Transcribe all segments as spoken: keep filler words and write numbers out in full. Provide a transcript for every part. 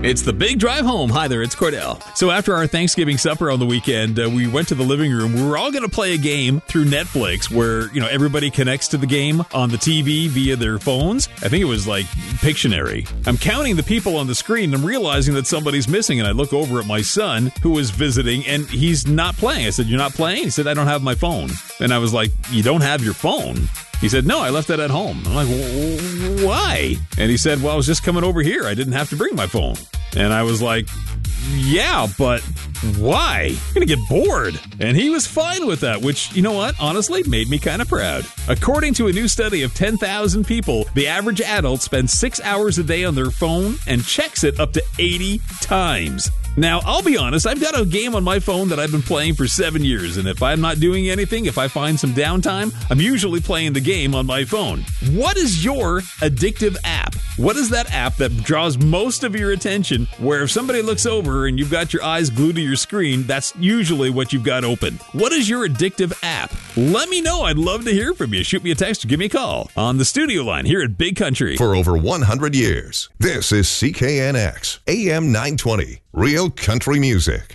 It's the Big Drive Home. Hi there, it's Cordell. So after our Thanksgiving supper on the weekend, uh, we went to the living room. We were all going to play a game through Netflix where, you know, everybody connects to the game on the T V via their phones. I think it was like Pictionary. I'm counting the people on the screen and I'm realizing that somebody's missing. And I look over at my son who was visiting and he's not playing. I said, "You're not playing?" He said, "I don't have my phone." And I was like, "You don't have your phone?" He said, "No, I left it at home." I'm like, "Why?" And he said, "Well, I was just coming over here. I didn't have to bring my phone." And I was like, "Yeah, but why? I'm going to get bored." And he was fine with that, which, you know what, honestly made me kind of proud. According to a new study of ten thousand people, the average adult spends six hours a day on their phone and checks it up to eighty times. Now, I'll be honest, I've got a game on my phone that I've been playing for seven years, and if I'm not doing anything, if I find some downtime, I'm usually playing the game on my phone. What is your addictive app? What is that app that draws most of your attention, where if somebody looks over and you've got your eyes glued to your screen, that's usually what you've got open? What is your addictive app? Let me know. I'd love to hear from you. Shoot me a text or give me a call on the studio line here at Big Country. For over one hundred years, this is C K N X, A M nine twenty, Real Country Music.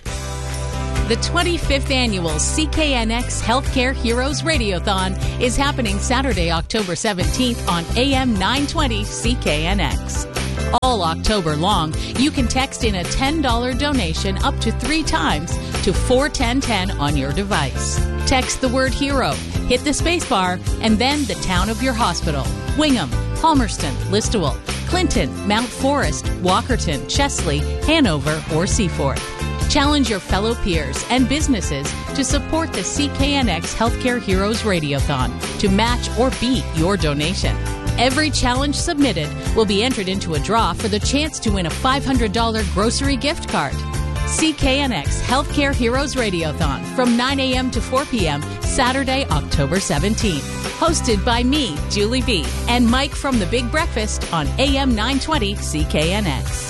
The twenty-fifth Annual C K N X Healthcare Heroes Radiothon is happening Saturday, October seventeenth on A M nine twenty C K N X. All October long, you can text in a ten dollars donation up to three times to four one zero one zero on your device. Text the word HERO, hit the space bar, and then the town of your hospital: Wingham, Palmerston, Listowel, Clinton, Mount Forest, Walkerton, Chesley, Hanover, or Seaforth. Challenge your fellow peers and businesses to support the C K N X Healthcare Heroes Radiothon to match or beat your donation. Every challenge submitted will be entered into a draw for the chance to win a five hundred dollars grocery gift card. C K N X Healthcare Heroes Radiothon from nine a.m. to four p.m. Saturday, October seventeenth. Hosted by me, Julie B., and Mike from The Big Breakfast on A M nine twenty C K N X.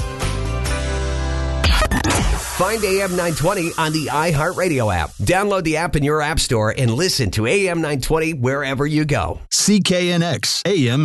Find A M nine twenty on the iHeartRadio app. Download the app in your app store and listen to A M nine twenty wherever you go. C K N X A M